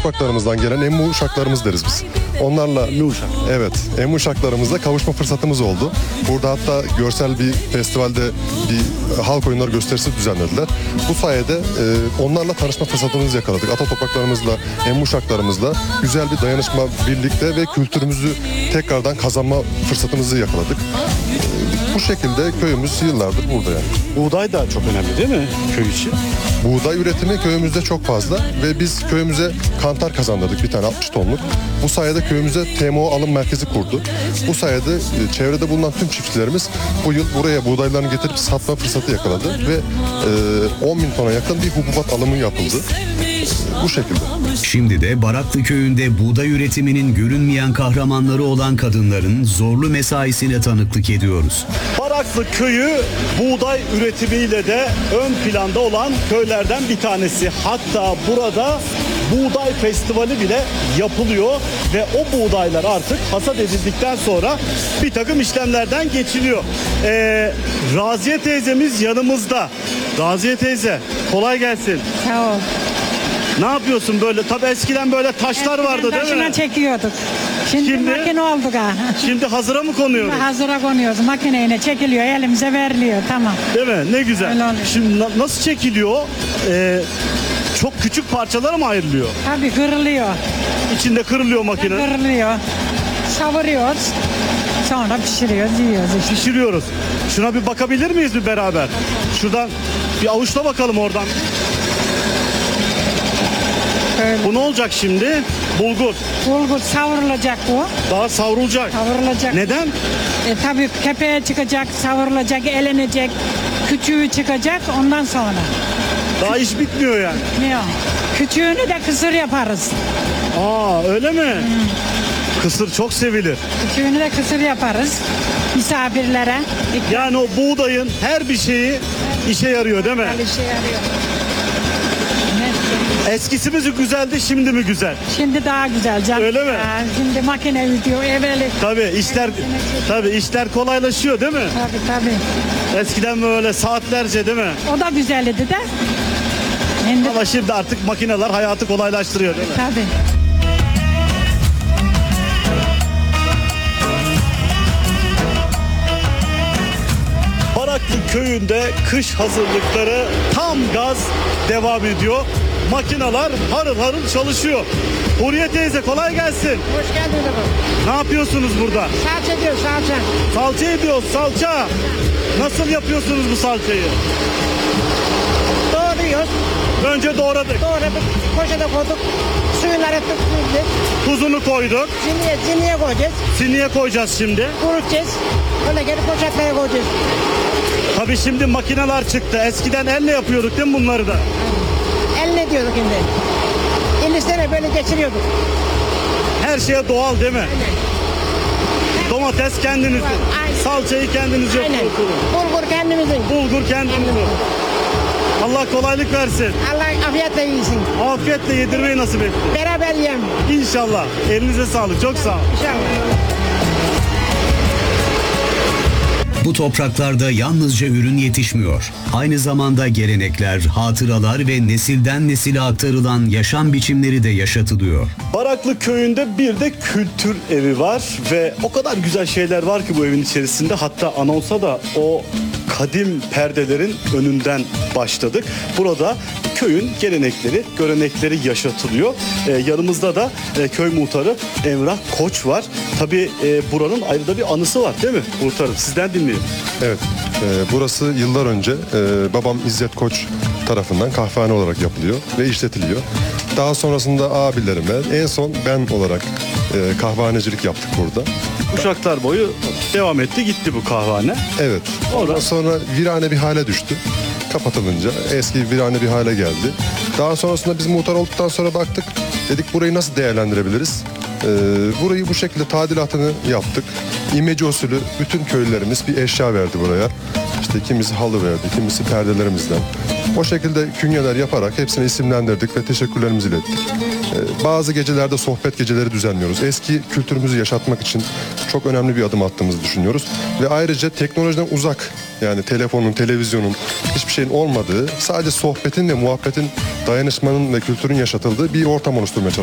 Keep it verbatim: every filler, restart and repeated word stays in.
topraklarımızdan gelen emmi uşaklarımız deriz biz. Onlarla Emmi uşak. Evet, emmi uşaklarımızla kavuşma fırsatımız oldu. Burada hatta görsel bir festivalde bir halk oyunları gösterisi düzenlediler. Bu sayede e, onlarla tanışma fırsatımızı yakaladık. Ata topraklarımızla, emmi uşaklarımızla güzel bir dayanışma, birlikte ve kültürümüzü tekrardan kazanma fırsatımızı yakaladık. E, bu şekilde köyümüz yıllardır burada yani. Buğday da çok önemli değil mi köy için? Buğday üretimi köyümüzde çok fazla ve biz köyümüze kantar kazandırdık, bir tane altmış tonluk. Bu sayede köyümüze T M O alım merkezi kurdu. Bu sayede e, çevrede bulunan tüm çiftçilerimiz bu yıl buraya buğdaylarını getirip satma fırsatı yakaladı ve e, on bin tona yakın bir hububat alımı yapıldı. Bu şekilde. Şimdi de Baraklı köyünde buğday üretiminin görünmeyen kahramanları olan kadınların zorlu mesaisine tanıklık ediyoruz. Baraklı köyü buğday üretimiyle de ön planda olan köylerden bir tanesi. Hatta burada buğday festivali bile yapılıyor ve o buğdaylar artık hasat edildikten sonra bir takım işlemlerden geçiliyor. Ee, Raziye teyzemiz yanımızda. Raziye teyze kolay gelsin. Sağ ol. Ne yapıyorsun böyle? Tabii eskiden böyle taşlar vardı değil Taşına mi? çekiyorduk. Şimdi, Şimdi- makine olduk ha. Şimdi hazıra mı konuyoruz? Hazıra konuyoruz. Makineyle çekiliyor, elimize veriliyor. Tamam. Değil mi? Ne güzel. Öyle oluyor. Şimdi na- nasıl çekiliyor? Ee, çok küçük parçalara mı ayrılıyor? Tabii kırılıyor. İçinde kırılıyor makine. Kırılıyor. Savuruyoruz. Sonra pişiriyoruz, yiyoruz işte. Pişiriyoruz. Şuna bir bakabilir miyiz bir beraber? Şuradan bir avuçla bakalım oradan. Böyle. Bu ne olacak şimdi? Bulgur. Bulgur savrulacak bu. Daha savrulacak. Savrulacak. Neden? E, tabii kepeğe çıkacak, savrulacak, elenecek. Küçüğü çıkacak ondan sonra. Daha iş bitmiyor yani. Ne o? Küçüğünü de kısır yaparız. Aa öyle mi? Kısır çok sevilir. Küçüğünü de kısır yaparız. Misafirlere. Yani o buğdayın her bir şeyi işe yarıyor değil mi? İkram işe yarıyor. Ne? Eskisi mi güzeldi, şimdi mi güzel? Şimdi daha güzel canım. Öyle mi? Ha, şimdi makine gidiyor, evveli. Tabii işler tabii işler kolaylaşıyor değil mi? Tabii tabii. Eskiden böyle saatlerce değil mi? O da güzeldi de. Şimdi Ama şimdi artık makineler hayatı kolaylaştırıyor değil mi? tabii. Baraklı köyünde kış hazırlıkları tam gaz devam ediyor. Makineler harıl harıl çalışıyor. Huriye teyze kolay gelsin. Hoş geldin efendim. Ne yapıyorsunuz burada? Salça diyor salça. Salça ediyoruz, salça. Nasıl yapıyorsunuz bu salçayı? Doğruyoruz. Önce doğradık. Doğradık. Poşete koyduk. Suyunu arattık. Süzdük. Tuzunu koyduk. Ziniye, ziniye koyacağız. Siniye koyacağız şimdi. Kurutacağız. Öyle geri poşetlere koyacağız. Tabii şimdi makineler çıktı. Eskiden elle yapıyorduk değil mi bunları da? Eline diyorduk şimdi. İlistere böyle geçiriyorduk. Her şeye doğal değil mi? Domates kendinizin. Aynen. Salçayı kendiniz Aynen. yapıyorsunuz. Bulgur kendimizin. Bulgur kendinizin. Allah kolaylık versin. Allah afiyetle yiyin. Afiyetle yedirmeyi nasip etsin. Beraber yiyelim. İnşallah. Elinize sağlık. Çok sağ ol. İnşallah. Bu topraklarda yalnızca ürün yetişmiyor. Aynı zamanda gelenekler, hatıralar ve nesilden nesile aktarılan yaşam biçimleri de yaşatılıyor. Baraklı köyünde bir de kültür evi var ve o kadar güzel şeyler var ki bu evin içerisinde. Hatta anonsa da o kadim perdelerin önünden başladık. Burada köyün gelenekleri, görenekleri yaşatılıyor. Ee, yanımızda da e, köy muhtarı Emrah Koç var. Tabii e, buranın ayrı da bir anısı var değil mi muhtarım? Sizden dinleyelim. Evet, e, burası yıllar önce e, babam İzzet Koç tarafından kahvehane olarak yapılıyor ve işletiliyor. Daha sonrasında abilerime, en son ben olarak e, kahvehanecilik yaptık burada. Kuşaklar boyu devam etti gitti bu kahvehane. Evet, ondan sonra virane bir hale düştü. Kapatılınca eski virane bir hale geldi. Daha sonrasında biz muhtar olduktan sonra baktık. Dedik burayı nasıl değerlendirebiliriz? Ee, burayı bu şekilde tadilatını yaptık. İmece usulü bütün köylülerimiz bir eşya verdi buraya. İşte kimisi halı verdi, kimisi perdelerimizden. O şekilde künyeler yaparak hepsini isimlendirdik ve teşekkürlerimizi ilettik. Ee, bazı gecelerde sohbet geceleri düzenliyoruz. Eski kültürümüzü yaşatmak için çok önemli bir adım attığımızı düşünüyoruz. Ve ayrıca teknolojiden uzak, yani telefonun, televizyonun, hiçbir şeyin olmadığı, sadece sohbetin ve muhabbetin, dayanışmanın ve kültürün yaşatıldığı bir ortam oluşturmaya çalışıyoruz.